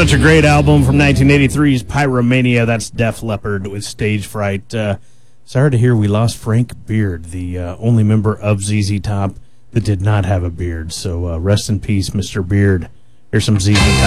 Such a great album from 1983's Pyromania. That's Def Leppard with Stage Fright. Sorry to hear we lost Frank Beard, the only member of ZZ Top that did not have a beard. So rest in peace, Mr. Beard. Here's some ZZ Top.